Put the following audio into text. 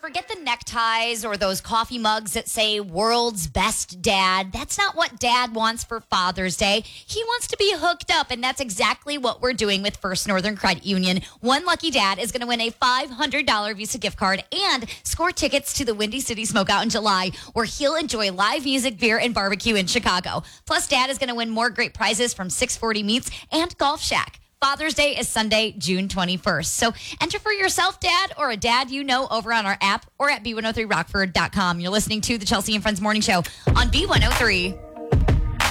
Forget the neckties or those coffee mugs that say world's best dad. That's not what dad wants for Father's Day. He wants to be hooked up, and that's exactly what we're doing with First Northern Credit Union. One lucky dad is going to win a $500 Visa gift card and score tickets to the Windy City Smokeout in July, where he'll enjoy live music, beer, and barbecue in Chicago. Plus, dad is going to win more great prizes from 640 Meats and Golf Shack. Father's Day is Sunday, June 21st. So enter for yourself, dad, or a dad you know over on our app or at B103Rockford.com. You're listening to the Chelsea and Friends Morning Show on B103.